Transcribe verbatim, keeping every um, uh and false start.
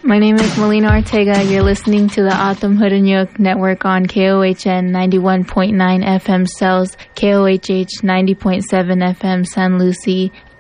My name is Melina Ortega. You're listening to the Atom Hudanyuk Network on K O H N ninety-one point nine F M Cells, K O H H ninety point seven F M San Lucie,